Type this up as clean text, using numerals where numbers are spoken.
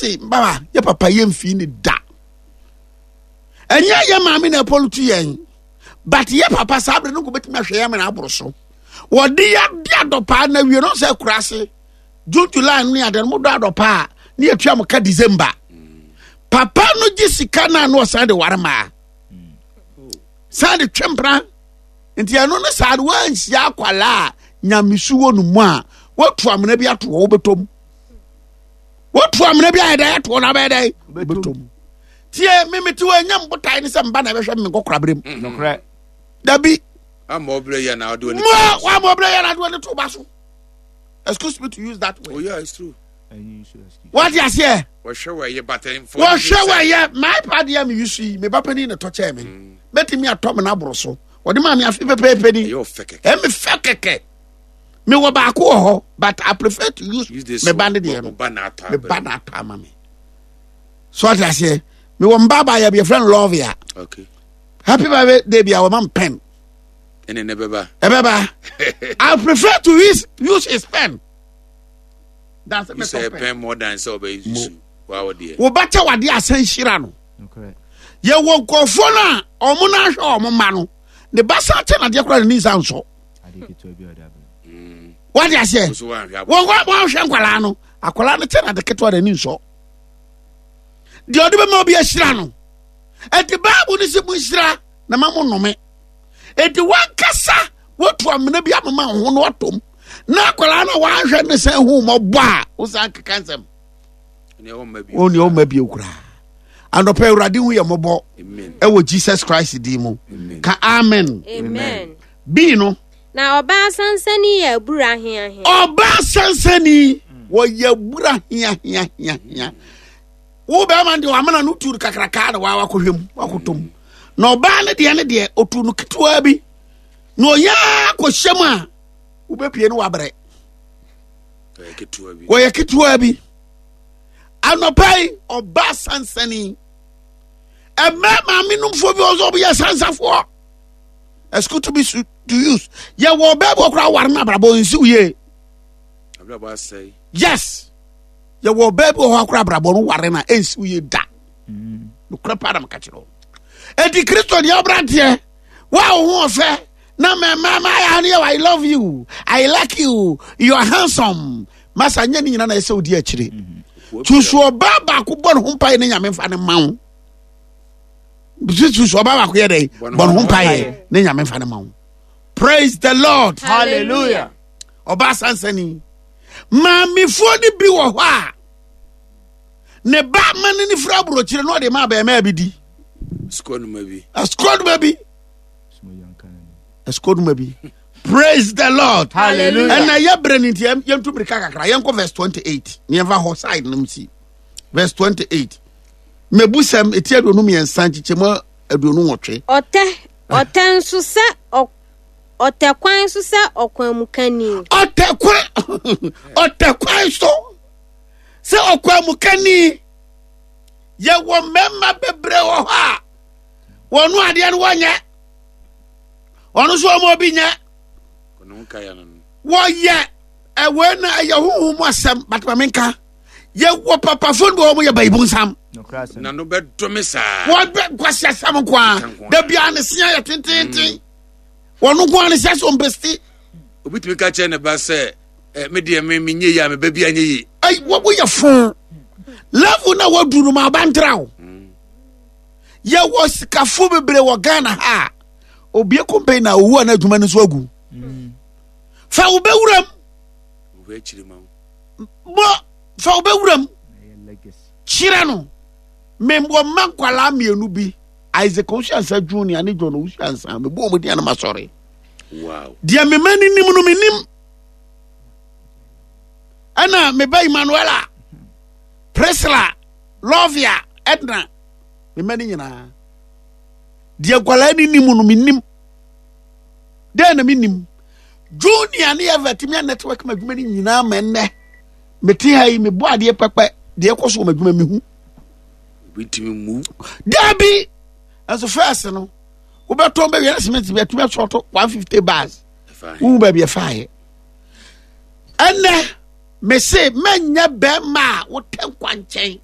say baba ye papa ye mfi ni da enya ye maame na polutu yen but ye papa sabre no go betimi ahwe ye me na aboro so wodi ya dia dopa na wie no say kurase June July ni adan mo do adopa ni etua mo ka December papa no gisika na no sa de warema sa de twempra nti ano ne sa de wansia akwala nyamisu wonu mu a watu amena bi ato wo betom watu amena bi ayeda ato na beda betom tie mimiti wa nyam botai ni se mba na behwe me kokora brem nokra dabi amobre ya na ado ni wa mobre ya na ado ni to baso excuse me to use that way. Oh yeah, it's true. What you say? What show where you battling for? What show where you my party am you see me bapeni na touch me beti me atom na abroso wodi ma me afi pepe you feke me fekeke me wo ba ko ho but I prefer to use this me band there no me banata ma me so what you say me wo mbaba ya be friend love ya okay happy birthday be our man pen ene nebeba I prefer to use his pen. That's a better pen more than so be use. Wow dear. Wo bata wade asan hira no. Okay. Ye won kofo na omo na hwe omo ma no. Ne basa te na de kora ni sanso. Ade keto bi oda be. What you say? Won kwa mo hwe nkwala no. Akwala no te na de keto da ni so. De ode be ma obi ahira no. E de Bible ni se mu hira na ma mo nome. Eti wankasa wotu amena bi amama ho no atom na akwala na wanhwe ne san hu mo bwa wo san kekansem ne o ma bi okura andopa urade hu ye mobo e wo Jesus Christ di mu ka amen bi no na oba sansani ya bura hia oba sansani wo ya bura hia wo be man de wa mana no turu kakraka na wa wakohwem wakotom na oba ne de otu no kitwa bi no ya ko hyem a wo be pie no wabre wo ya kitwa bi anopai oba sansani e mama minum fo bi ozo bi ya sansafo esku to be to use ya wo be bo kra war na brabo nsi ye brabo asai yes ya wo be bo kra brabo no war na ensi ye da no kra padam ka chiro edi Kristo ni obrante wa ho ofe na mama I love you, I like you, you are handsome masa nya ni nyina na ese odi akire tuso baba ko bon ho pai ne nyame fa ne mawo tuso baba ko ye dai bon ho pai ne nyame fa ne mawo. Praise the Lord, hallelujah. Oba sansani mami fo ni bi wo ho a ne ba man ni fra bro kire no de ma ba ma bi di squad maybe praise the Lord, hallelujah. And na ya breniti yam to brika kakra yanko verse 28 never ho side nam si verse 28 mebusam etiado no me ensanchiche mo aduonu wotwe oten so se otekwan so se okwamukani otekwan so se okwamukani ye wo memma bebre wo ha wonu ade an wonye onu so mo bi nya kono kaya no wo ye ewe na ye huhu mo asem batamenka ye wo papa fon bo mo ye baibun sam na no be to me sa wo be kwasa sam kwa da bia ne sia ye tententen wonu kwa ne sia so mbesti obitumi ka che ne ba se me de me nye ya me ba bia nye yi ai wo ye fon love na wo duru ma bantrawo ye wo sikafo bebre wo Ghana ha obi kompe na owu na adwuma ne so agu fa wo bewuram wo akiri ma bo fa wo bewuram chira no membo mankwala mienu bi Isaac Oshansa Junior ne John Oshansa me bo mo dia na masore wow dia me mani nim no menim ana me ba Emmanuela Priscilla Lovia Edna me mani nyina dia kwala ni nim no menim de na menim Junior ne evertimi network madwuma ni nyina menne meti ha yi me bo ade pepe de ekoso madwuma mi hu bitimi mu dabi as a first no wo beto be wi cement be tumi short 150 bars wo ba bi fire enne me say menya be ma wo tenkwanchen